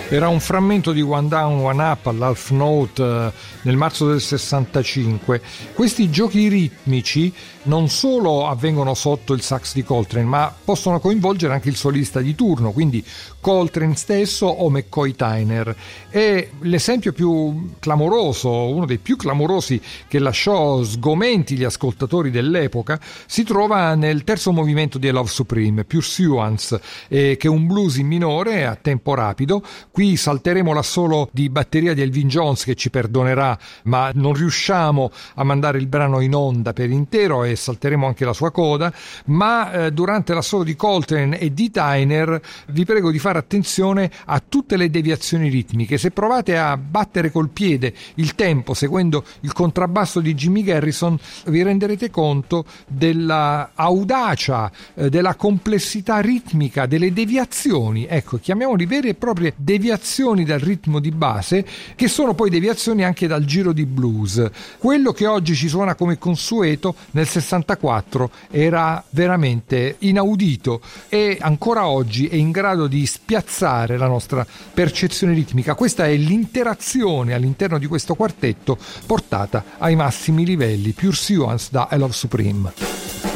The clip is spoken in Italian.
Era un frammento di One Down, One Up all'half note nel marzo del 65. Questi giochi ritmici non solo avvengono sotto il sax di Coltrane, ma possono coinvolgere anche il solista di turno, quindi Coltrane stesso o McCoy Tyner. E l'esempio più clamoroso, uno dei più clamorosi che lasciò sgomenti gli ascoltatori dell'epoca, si trova nel terzo movimento di I Love Supreme, Pursuance, che è un blues in minore a tempo rapido. Qui salteremo l'assolo di batteria di Elvin Jones, che ci perdonerà, ma non riusciamo a mandare il brano in onda per intero e salteremo anche la sua coda. Ma durante l'assolo di Coltrane e di Tyner vi prego di fare attenzione a tutte le deviazioni ritmiche. Se provate a battere col piede il tempo seguendo il contrabbasso di Jimmy Garrison, vi renderete conto della audacia, della complessità ritmica, delle deviazioni, ecco, chiamiamoli vere e proprie deviazioni dal ritmo di base, che sono poi deviazioni anche dal giro di blues. Quello che oggi ci suona come consueto nel 64 era veramente inaudito e ancora oggi è in grado di spiazzare la nostra percezione ritmica. Questa è l'interazione all'interno di questo quartetto portata ai massimi livelli. Pursuance da I Love Supreme.